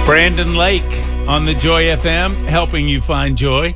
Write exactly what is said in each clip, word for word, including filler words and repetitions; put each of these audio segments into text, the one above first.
Brandon Lake on the Joy F M, helping you find joy.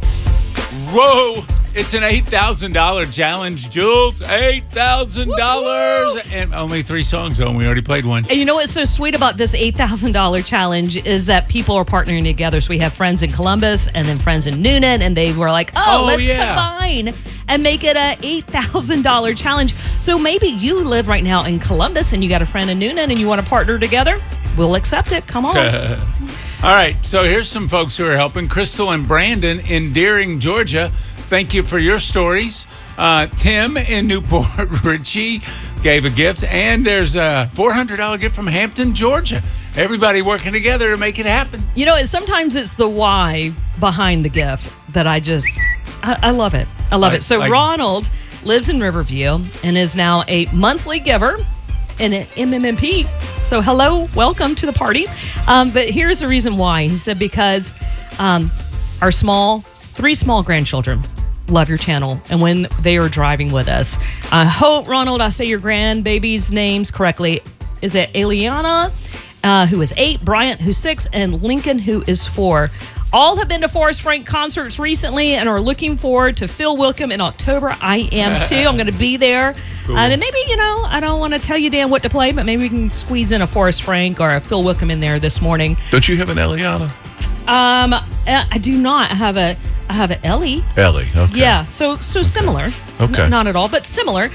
Whoa! It's an eight thousand dollars challenge, Jules. eight thousand dollars. And only three songs, though, and we already played one. And you know what's so sweet about this eight thousand dollars challenge is that people are partnering together. So we have friends in Columbus and then friends in Noonan, and they were like, oh, Oh, let's yeah. combine and make it a eight thousand dollars challenge. So maybe you live right now in Columbus and you got a friend in Noonan and you want to partner together. We'll accept it. Come on. All right, so here's some folks who are helping. Crystal and Brandon in Deering, Georgia. Thank you for your stories. Uh, Tim in Newport Richie gave a gift, and there's a four hundred dollars gift from Hampton, Georgia. Everybody working together to make it happen. You know, sometimes it's the why behind the gift that I just, I, I love it. I love Like- it. So like- Ronald lives in Riverview and is now a monthly giver in an M M M P. So hello, welcome to the party. Um, but here's the reason why. He said because um, our small, three small grandchildren love your channel, and when they are driving with us. I hope, Ronald, I say your grandbabies' names correctly. Is it Eliana, uh, who is eight, Bryant, who's six, and Lincoln, who is four. All have been to Forrest Frank concerts recently and are looking forward to Phil Wickham in October. I am too. I'm going to be there. Cool. Uh, and maybe, you know, I don't want to tell you, Dan, what to play, but maybe we can squeeze in a Forrest Frank or a Phil Wickham in there this morning. Don't you have an Eliana? Um, I do not have a. I have an Ellie. Ellie, okay. Yeah, so so similar. Okay. N- not at all, but similar.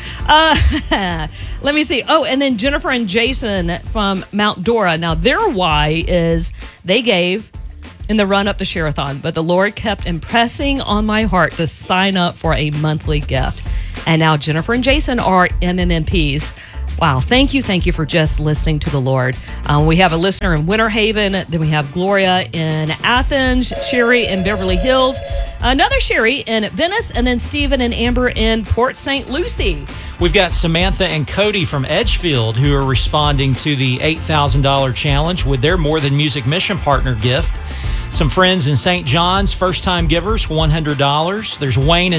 Uh, let me see. Oh, and then Jennifer and Jason from Mount Dora. Now, their why is they gave in the run up to Sherathon, but the Lord kept impressing on my heart to sign up for a monthly gift. And now Jennifer and Jason are M M M Ps. Wow, thank you, thank you for just listening to the Lord. Um, we have a listener in Winter Haven, then we have Gloria in Athens, Sherry in Beverly Hills, another Sherry in Venice, and then Stephen and Amber in Port Saint Lucie. We've got Samantha and Cody from Edgefield who are responding to the eight thousand dollars challenge with their More Than Music Mission Partner gift. Some friends in Saint John's, first-time givers, one hundred dollars. There's Wayne